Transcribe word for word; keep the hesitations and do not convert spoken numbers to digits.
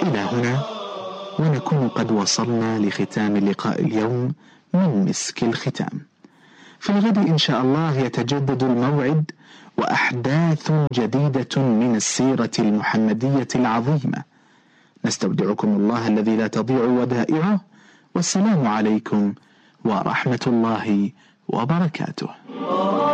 إلى هنا ونكون قد وصلنا لختام لقاء اليوم من مسك الختام. في الغد إن شاء الله يتجدد الموعد وأحداث جديدة من السيرة المحمدية العظيمة. نستودعكم الله الذي لا تضيع ودائعه، والسلام عليكم ورحمة الله وبركاته.